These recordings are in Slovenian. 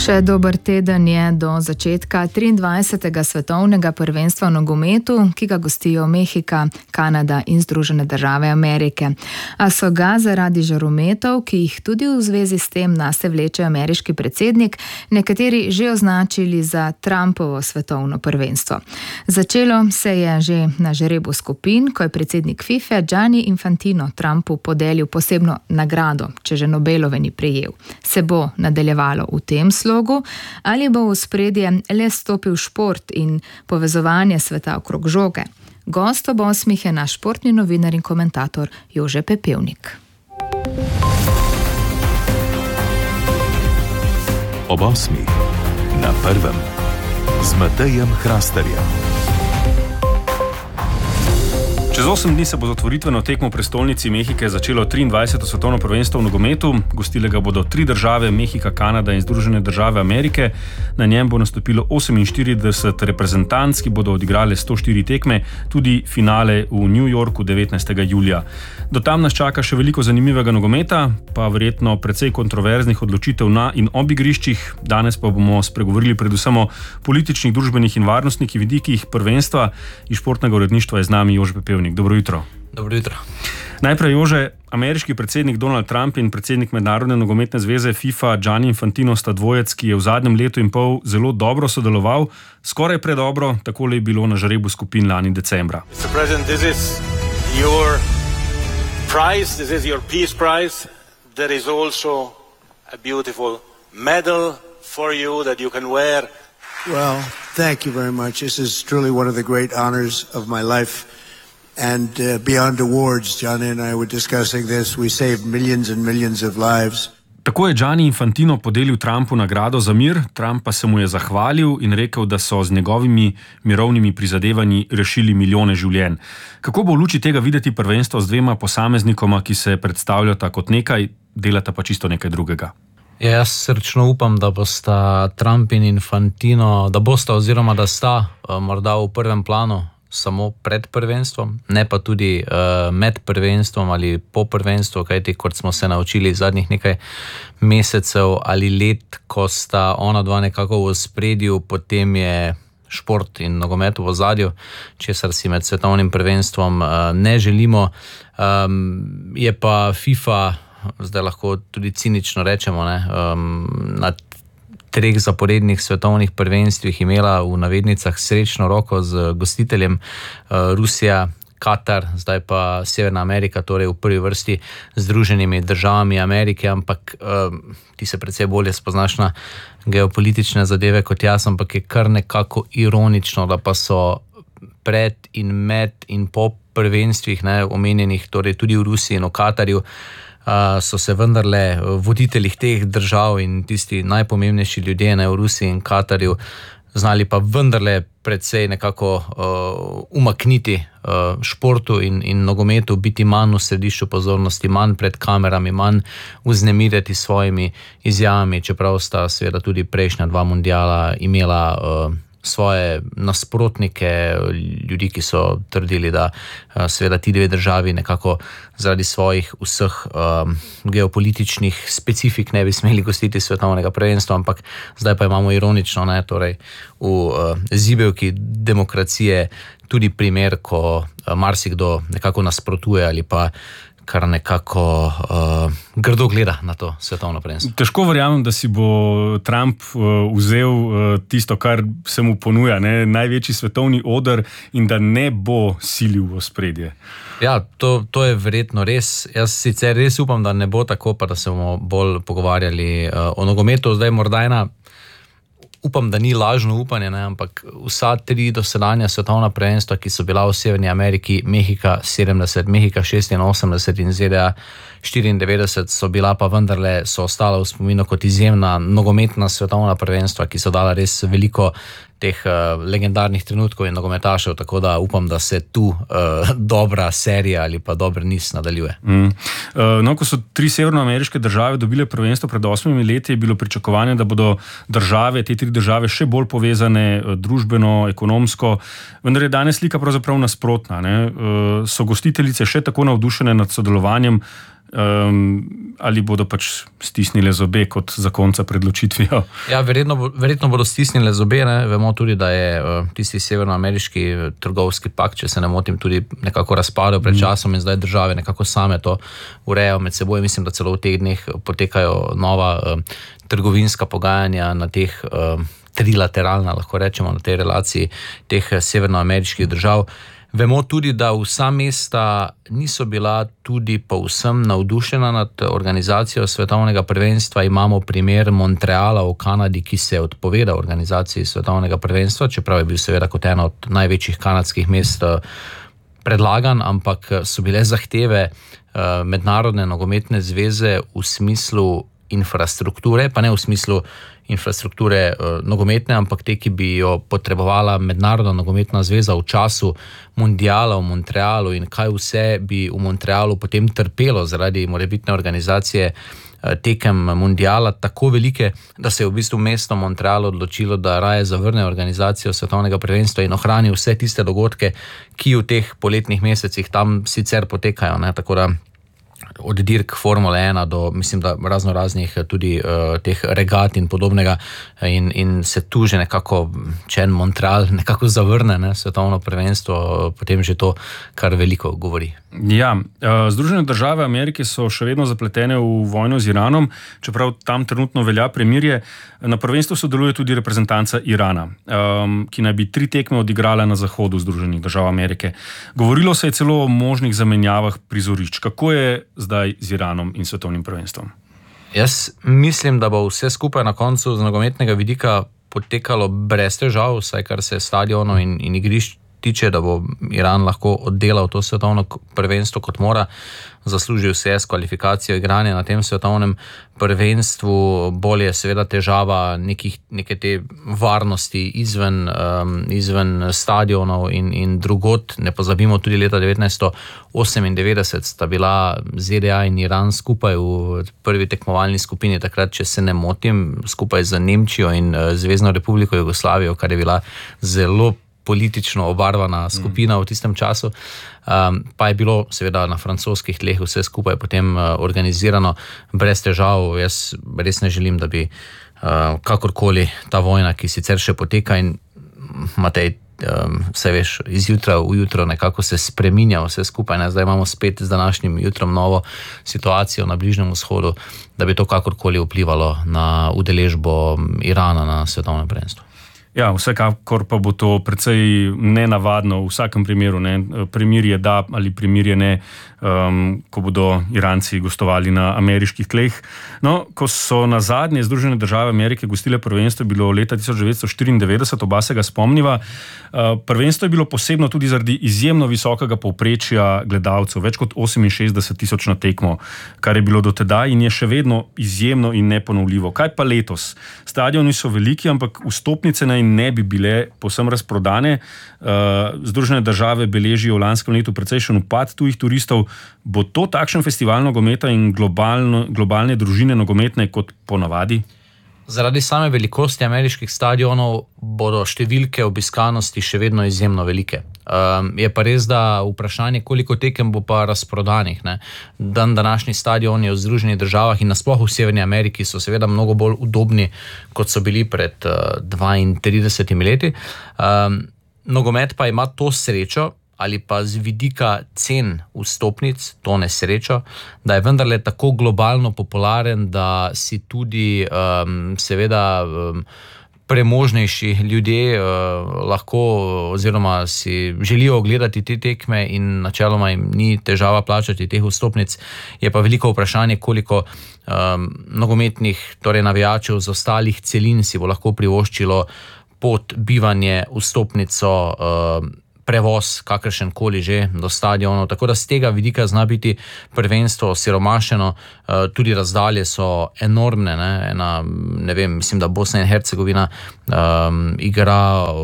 Še dober teden je do začetka 23. svetovnega prvenstva v nogometu, ki ga gostijo Mehika, Kanada in Združene države Amerike. A so ga zaradi žarometov, ki jih tudi v zvezi s tem nase vleče ameriški predsednik, nekateri že označili za Trumpovo svetovno prvenstvo. Začelo se je že na žrebu skupin, ko je predsednik FIFA Gianni Infantino Trumpu podelil posebno nagrado, če že Nobelove ni prejel. Se bo nadaljevalo v tem slogu, ali bo v ospredje le stopil šport in povezovanje sveta okrog žoge. Gost ob 8 je naš športni novinar in komentator Jože Pepevnik. Ob 8 na prvem z Matejem Hrastarjem. Čez 8 dni se bo z otvoritveno tekmo v prestolnici Mehike začelo 23. svetovno prvenstvo v nogometu. Gostile ga bodo 3 države, Mehika, Kanada in Združene države Amerike. Na njem bo nastopilo 48 reprezentanc, ki bodo odigrale 104 tekme, tudi finale v New Yorku 19. julija. Do tam nas čaka še veliko zanimivega nogometa, pa verjetno precej kontroverznih odločitev na in ob igriščih. Danes pa bomo spregovorili predvsem o političnih, družbenih in varnostnih vidikih prvenstva. Iz športnega uredništva je z nami Jože Pepevnik. Dobro jutro. Dobro jutro. Najprej, Jože, ameriški predsednik Donald Trump in predsednik Mednarodne nogometne zveze FIFA Gianni Infantino sta dvojec, ki je v zadnjem letu in pol zelo dobro sodeloval, skoraj predobro, takole je bilo na žrebu skupin lani decembra. Mr. President, this is your prize, this is your peace prize. There is also a beautiful medal for you that you can wear. Well, thank you very much. This is truly one of the great honors of my life. And beyond awards, Gianni and I were discussing this, we saved millions and millions of lives. Tako je Gianni Infantino podelil Trumpu nagrado za mir, Trump pa se mu je zahvalil in rekel, da so z njegovimi mirovnimi prizadevanji rešili milijone življenj. Kako bo v luči tega videti prvenstvo z dvema posameznikoma, ki se predstavljata kot nekaj, delata pa čisto nekaj drugega? Ja, jaz srčno upam, da bosta Trump in Infantino, da sta morda v prvem planu samo pred prvenstvom, ne pa tudi med prvenstvom ali po prvenstvu, kajti kot smo se naučili zadnjih nekaj mesecev ali let, ko sta ona dva nekako v ospredju, potem je šport in nogomet v ozadju, česar si med svetovnim prvenstvom ne želimo. Je pa FIFA, zdaj lahko tudi cinično rečemo, na 3 zaporednih svetovnih prvenstvih imela v navednicah srečno roko z gostiteljem, Rusija, Katar, zdaj pa Severna Amerika, torej v prvi vrsti Združenimi državami Amerike, ampak ti se precej bolje spoznaš na geopolitične zadeve kot jaz, ampak je kar nekako ironično, da pa so pred in med in po prvenstvih omenjenih, torej tudi v Rusiji in v Katarju, so se vendarle voditeljih teh držav in tisti najpomembnejši ljudje v Rusiji in Katarju znali pa vendarle precej nekako umakniti športu in nogometu, biti manj v središču pozornosti, manj pred kamerami, manj vznemirjati svojimi izjavami, čeprav sta seveda tudi prejšnja 2 mundiala imela svoje nasprotnike, ljudi, ki so trdili, da seveda ti 2 državi nekako zaradi svojih vseh geopolitičnih specifik ne bi smeli gostiti svetovnega prvenstva, ampak zdaj pa imamo ironično, torej v zibelki demokracije tudi primer, ko marsikdo nekako nasprotuje ali pa kar nekako grdo gleda na to svetovno prvenstvo. Težko verjamem, da si bo Trump vzel tisto, kar se mu ponuja, največji svetovni oder in da ne bo silil v ospredje. Ja, to je verjetno res. Jaz sicer res upam, da ne bo tako, pa da se bomo bolj pogovarjali o nogometu. Zdaj morda upam, da ni lažno upanje, ampak vsa 3 dosedanja svetovna prvenstva, ki so bila v Severni Ameriki, Mehika 70, Mehika 86 in ZDA 94, so bila pa vendarle, so ostala v spominu kot izjemna nogometna svetovna prvenstva, ki so dala res veliko teh legendarnih trenutkov in nogometašev, tako da upam, da se tu dobra serija ali pa dober niz nadaljuje. Ko so 3 severnoameriške države dobile prvenstvo pred 8 leti, je bilo pričakovanje, da bodo te 3 države še bolj povezane družbeno, ekonomsko, vendar je danes slika pravzaprav nasprotna. So gostiteljice še tako navdušene nad sodelovanjem, ali bodo pač stisnile zobe kot zakonca pred ločitvijo? Ja, verjetno bodo stisnile zobe, ne? Vemo tudi, da je tisti severnoameriški trgovski pakt, če se ne motim, tudi nekako razpadel pred časom in zdaj države nekako same to urejajo med seboj. Mislim, da celo v teh dneh potekajo nova trgovinska pogajanja na teh trilateralna, lahko rečemo, na tej relaciji teh severnoameriških držav. Vemo tudi, da vsa mesta niso bila tudi povsem navdušena nad organizacijo svetovnega prvenstva. Imamo primer Montreala v Kanadi, ki se je odpovedal organizaciji svetovnega prvenstva, čeprav je bil seveda kot eno od največjih kanadskih mest predlagan, ampak so bile zahteve Mednarodne nogometne zveze v smislu infrastrukture, pa ne v smislu infrastrukture nogometne, ampak te, ki bi jo potrebovala Mednarodna nogometna zveza v času mundiala v Montrealu in kaj vse bi v Montrealu potem trpelo zaradi morebitne organizacije tekem mundiala, tako velike, da se je v bistvu mesto Montreal odločilo, da raje zavrne organizacijo svetovnega prvenstva in ohrani vse tiste dogodke, ki v teh poletnih mesecih tam sicer potekajo, ne? Tako da od dirk Formule 1 do, mislim, da razno raznih tudi teh regat in podobnega in se tu že nekako, če en Montreal nekako zavrne, ne, svetovno prvenstvo, potem že to kar veliko govori. Ja, Združene države Amerike so še vedno zapletene v vojno z Iranom, čeprav tam trenutno velja premirje. Na prvenstvu sodeluje tudi reprezentanca Irana, ki naj bi 3 tekme odigrala na zahodu Združenih držav Amerike. Govorilo se je celo o možnih zamenjavah prizorišč. Kako je zdaj z Iranom in svetovnim prvenstvom? Jaz mislim, da bo vse skupaj na koncu z nogometnega vidika potekalo brez težav, vsaj kar se stadionov in igrišč tiče, da bo Iran lahko oddelal to svetovno prvenstvo kot mora, zaslužil se je s kvalifikacijo igranja na tem svetovnem prvenstvu. Bolj je seveda težava neke te varnosti izven stadionov in drugot. Ne pozabimo, tudi leta 1998 sta bila ZDA in Iran skupaj v prvi tekmovalni skupini, takrat, če se ne motim, skupaj z Nemčijo in Zvezno republiko Jugoslavijo, kar je bila zelo politično obarvana skupina v tistem času, pa je bilo seveda na francoskih tleh vse skupaj potem organizirano brez težav. Jaz res ne želim, da bi kakorkoli ta vojna, ki sicer še poteka in Matej, vse veš, iz jutra v jutro nekako se spreminja vse skupaj, ne? Zdaj imamo spet z današnjim jutrom novo situacijo na Bližnjem vzhodu, da bi to kakorkoli vplivalo na udeležbo Irana na svetovnem prvenstvu. Ja, vsekakor pa bo to precej nenavadno v vsakem primeru, ne? Premirje da ali premirje ne, ko bodo Iranci gostovali na ameriških tleh. No, ko so na zadnje Združene države Amerike gostile prvenstvo, je bilo leta 1994, oba se ga spomniva. Prvenstvo je bilo posebno tudi zaradi izjemno visokega povprečja gledalcev, več kot 68,000 na tekmo, kar je bilo do tedaj in je še vedno izjemno in neponovljivo. Kaj pa letos? Stadioni so veliki, ampak vstopnice naj ne bi bile povsem razprodane. Združene države beležijo v lanskem letu precejšen upad tujih turistov. Bo to takšen festival nogometa in globalne družine nogometne kot ponavadi? Zaradi same velikosti ameriških stadionov bodo številke obiskanosti še vedno izjemno velike. Je pa res, da vprašanje, koliko tekem bo pa razprodanih, ne? Današnji stadioni v Združenih državah in nasploh v Severni Ameriki so seveda mnogo bolj udobni, kot so bili pred 32 leti. Nogomet pa ima to srečo, ali pa z vidika cen vstopnic, to nesrečo, da je vendarle tako globalno popularen, da si tudi seveda premožnejši ljudje lahko oziroma si želijo ogledati te tekme in načeloma jim ni težava plačati teh vstopnic. Je pa veliko vprašanje, koliko nogometnih, torej navijačev z ostalih celin si bo lahko privoščilo pot, bivanje, vstopnico, prevoz, kakršen koli že do stadionov, tako da z tega vidika zna biti prvenstvo siromašeno, tudi razdalje so enormne, ne vem, mislim, da Bosna in Hercegovina igra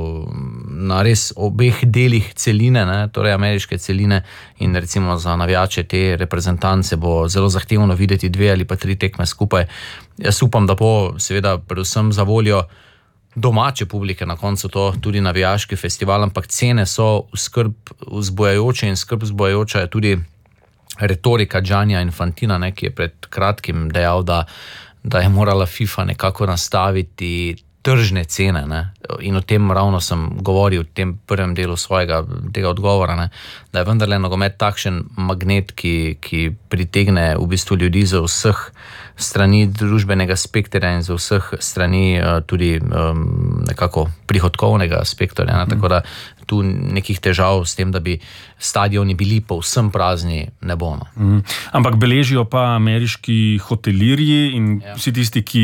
na res obeh delih celine, ne, torej ameriške celine, in recimo za navijače te reprezentance bo zelo zahtevno videti 2 ali pa 3 tekme skupaj. Jaz upam, da bo seveda predvsem za voljo domače publike na koncu to tudi navijaški festival, ampak cene so skrb vzbujajoče in skrb vzbujajoča je tudi retorika Giannia Infantina, ne, ki je pred kratkim dejal, da je morala FIFA nekako nastaviti tržne cene, ne? In o tem ravno sem govoril v tem prvem delu tega odgovora, ne? Da je vendarle nogomet takšen magnet, ki pritegne v bistvu ljudi z vseh strani družbenega spektra in z vseh strani tudi nekako prihodkovnega spektra, ne? Tako da tu nekih težav s tem, da bi stadioni bili povsem prazni, ne bo. No. Ampak beležijo pa ameriški hotelirji in vsi tisti, ki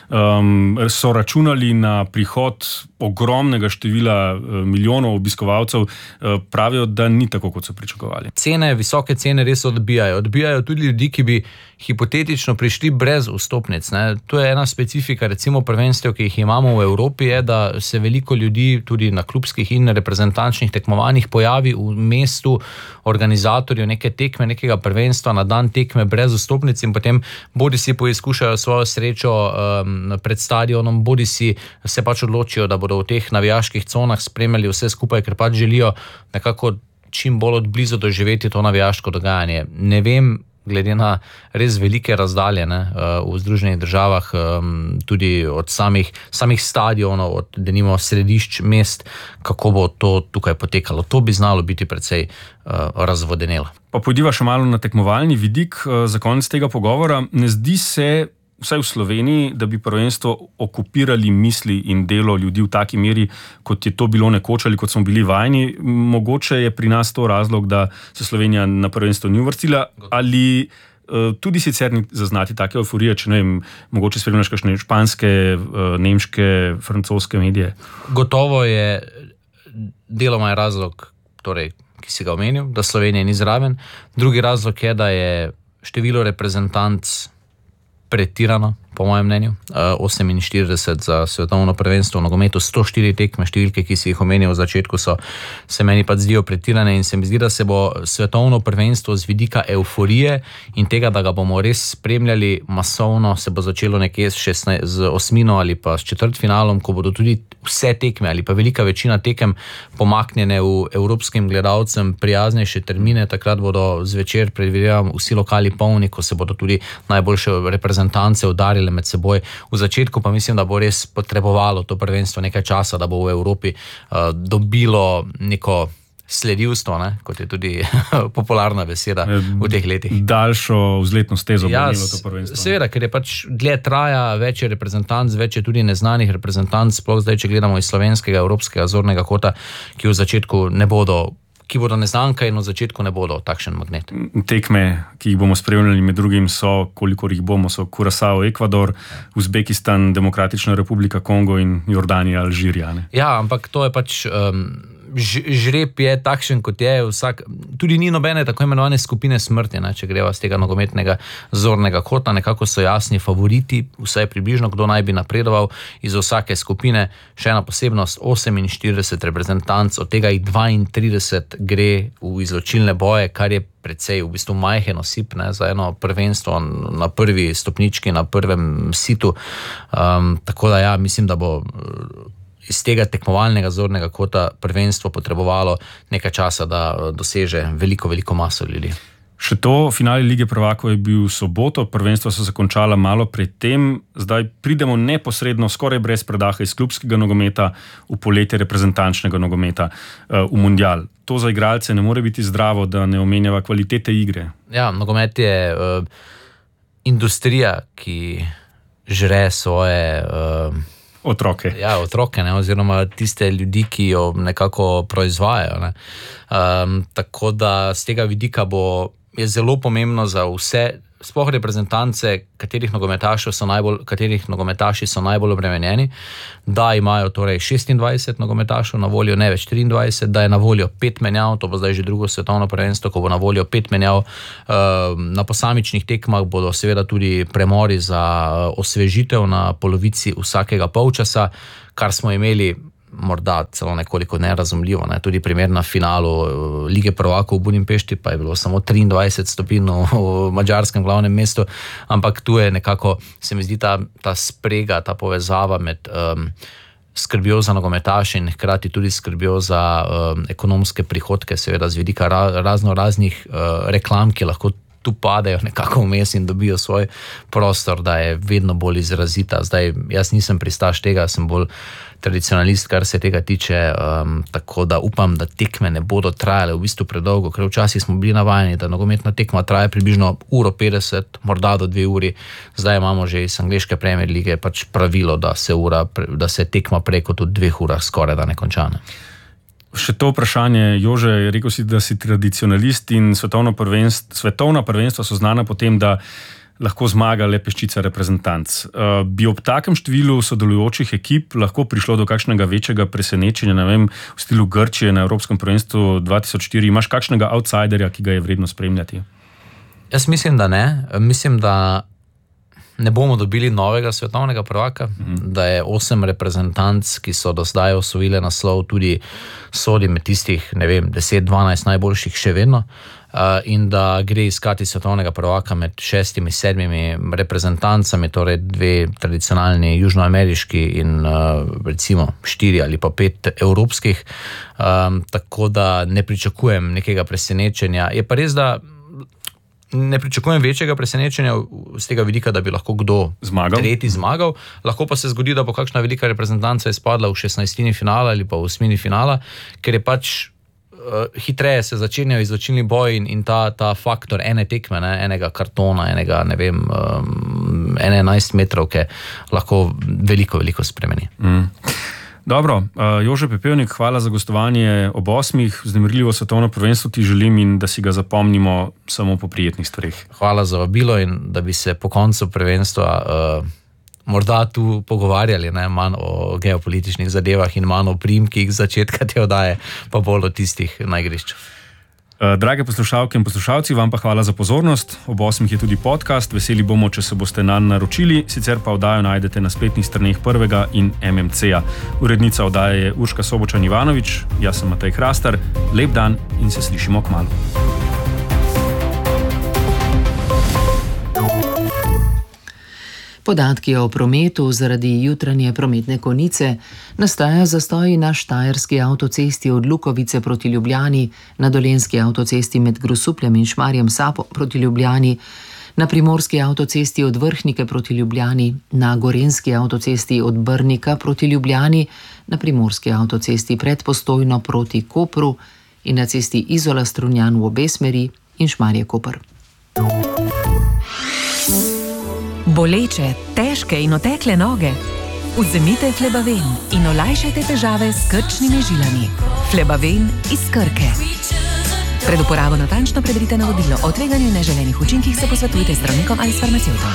so računali na prihod ogromnega števila milijonov obiskovalcev, pravijo, da ni tako, kot so pričakovali. Visoke cene res odbijajo. Odbijajo tudi ljudi, ki bi hipotetično prišli brez vstopnic. Ne. To je ena specifika, recimo prvenstev, ki jih imamo v Evropi, je, da se veliko ljudi tudi na klubskih in reprezentančnih tekmovanjih pojavi v mestu organizatorjev neke tekme, nekega prvenstva na dan tekme brez vstopnic in potem bodi si poizkušajo svojo srečo pred stadionom, bodi si se pač odločijo, da bodo v teh navijaških conah spremljali vse skupaj, ker pač želijo nekako čim bolj od blizu doživeti to navijaško dogajanje. Ne vem, glede na res velike razdalje, ne, v Združenih državah, tudi od samih stadionov, od denimo središč mest, kako bo to tukaj potekalo. To bi znalo biti precej razvodenelo. Pa pojdiva še malo na tekmovalni vidik za konec tega pogovora. Ne zdi se, vsaj v Sloveniji, da bi prvenstvo okupirali misli in delo ljudi v taki meri, kot je to bilo nekoč ali kot smo bili vajeni. Mogoče je pri nas to razlog, da se Slovenija na prvenstvo ni uvrstila, ali tudi sicer ni zaznati take euforije, če ne vem, mogoče spremljaš kakšne španske, nemške, francoske medije? Gotovo je, deloma je razlog, torej, ki si ga omenil, da Slovenija ni zraven. Drugi razlog je, da je število reprezentanc pretirano, po mojem mnenju. 48 za svetovno prvenstvo v nogometu, 104 tekme, številke, ki si jih omenil v začetku, se meni pa zdijo pretirane in se mi zdi, da se bo svetovno prvenstvo z vidika euforije in tega, da ga bomo res spremljali masovno, se bo začelo nekje z osmino ali pa s četrtfinalom, ko bodo tudi vse tekme ali pa velika večina tekem pomaknjene v evropskim gledalcem prijaznejše termine, takrat bodo zvečer, predvidevam, vsi lokali polni, ko se bodo tudi najboljše reprezentance udarili med seboj. V začetku pa mislim, da bo res potrebovalo to prvenstvo nekaj časa, da bo v Evropi dobilo neko sledilstvo, ne? Kot je tudi popularna beseda v teh letih. Daljšo vzletno stezo bo imelo to prvenstvo. Seveda, ker je pač dlje traja, več je reprezentanc, več je tudi neznanih reprezentanc, sploh zdaj, če gledamo iz slovenskega, evropskega zornega kota, ki v začetku ki bodo neznanka in v začetku ne bodo takšen magnet. Tekme, ki jih bomo spremljali med drugim so, kolikor jih bomo, so Kurasao, Ekvador, Uzbekistan, Demokratična republika Kongo in Jordanija, Alžirija. Ne? Ja, ampak to je pač žreb je takšen, kot je tudi ni nobene tako imenovane skupine smrti, ne, če greva z tega nogometnega zornega kota, nekako so jasni favoriti, vsaj približno, kdo naj bi napredoval iz vsake skupine. Še ena posebnost, 48 reprezentanc, od tega jih 32 gre v izločilne boje, kar je precej v bistvu majhen osip, ne, za eno prvenstvo na prvi stopnički, na prvem situ. Tako da ja, mislim, da bo iz tega tekmovalnega zornega kota prvenstvo potrebovalo nekaj časa, da doseže veliko maso ljudi. Še to, finale Lige prvakov je bil v soboto, prvenstva so se končala malo pred tem, zdaj pridemo neposredno, skoraj brez predaha iz klubskega nogometa v poletje reprezentančnega nogometa v mundial. To za igralce ne more biti zdravo, da ne omenjava kvalitete igre. Ja, nogomet je industrija, ki žre svoje otroke. Ja, otroke, ne, oziroma tiste ljudi, ki jo nekako proizvajajo. Ne. Tako da z tega vidika je zelo pomembno za vse, sploh reprezentance, katerih nogometaši so najbolj obremenjeni, da imajo torej 26 nogometašov na voljo, ne več 23, da je na voljo 5 menjav, to bo zdaj že drugo svetovno prvenstvo, ko bo na voljo 5 menjav. Na posamičnih tekmah bodo seveda tudi premori za osvežitev na polovici vsakega polčasa, kar smo imeli morda celo nekoliko nerazumljivo, ne? Tudi primer na finalu Lige prvakov v Budimpešti, pa je bilo samo 23 stopinj v madžarskem glavnem mestu, ampak tu je nekako, se mi zdi ta sprega, ta povezava med skrbijo za nogometaše in hkrati tudi skrbijo za ekonomske prihodke, seveda z vidika raznih reklam, ki lahko tu padejo nekako vmes in dobijo svoj prostor, da je vedno bolj izrazita. Zdaj, jaz nisem pristaš tega, sem bolj tradicionalist, kar se tega tiče, tako da upam, da tekme ne bodo trajale v bistvu predolgo, ker včasih smo bili navajeni, da nogometna tekma traja približno 1:50, morda do 2 uri. Zdaj imamo že iz angleške Premier lige pač pravilo, da se tekma preko tudi 2 urah skoraj da ne konča. Še to vprašanje, Jože, rekel si, da si tradicionalist in svetovna prvenstva so znana po tem, da lahko zmaga le peščica reprezentanc. Bi ob takem številu sodelujočih ekip lahko prišlo do kakšnega večjega presenečenja, ne vem, v stilu Grčije na Evropskem prvenstvu 2004? Imaš kakšnega outsiderja, ki ga je vredno spremljati? Jaz mislim, da ne. Mislim, da ne bomo dobili novega svetovnega prvaka, da je 8 reprezentanc, ki so do zdaj osvojile naslov, tudi sodi med tistih, ne vem, 10-12 najboljših še vedno, in da gre iskati svetovnega prvaka med 6-7 reprezentancami, torej 2 tradicionalni južnoameriški in recimo 4 ali pa 5 evropskih, tako da ne pričakujem nekega presenečenja. Je pa res, da ne pričakujem večjega presenečenja z tega vidika, da bi lahko kdo tretji zmagal. Lahko pa se zgodi, da bo kakšna velika reprezentanca izpadla v 16. finala ali pa v 8. finala, ker je pač hitreje se začenjajo izločilni boj in ta faktor ene tekme, enega kartona, enega, ne vem, 11 metrovke lahko veliko spremeni. Dobro, Jože Pepevnik, hvala za gostovanje ob 8. Vznemirljivo svetovno prvenstvo ti želim in da si ga zapomnimo samo po prijetnih stvareh. Hvala za vabilo in da bi se po koncu prvenstva morda tu pogovarjali, manj o geopolitičnih zadevah in manj o priimkih začetka te oddaje, pa bolj o tistih na igrišču. Drage poslušalke in poslušalci, vam pa hvala za pozornost. Ob 8. je tudi podcast, veseli bomo, če se boste nanj naročili, sicer pa oddajo najdete na spletnih straneh Prvega in MMC-ja. Urednica oddaje je Urška Sobočan-Ivanović, jaz sem Matej Hrastar, lep dan in se slišimo kmalu. Podatki o prometu zaradi jutranje prometne konice nastajajo zastoji na Štajerski avtocesti od Lukovice proti Ljubljani, na Dolenjski avtocesti med Grosupljem in Šmarjem proti Ljubljani, na Primorski avtocesti od Vrhnike proti Ljubljani, na Gorenjski avtocesti od Brnika proti Ljubljani, na Primorski avtocesti pred Postojno proti Kopru in na cesti Izola-Strunjan v obe smeri in Šmarje-Koper. Boleče, težke in otekle noge? Vzemite Flebaven in olajšajte težave s krčnimi žilami. Flebaven iz Krke. Pred uporabo natančno preberite navodilo. O tveganju in neželenih učinkih se posvetujte z zdravnikom ali s farmacevtom.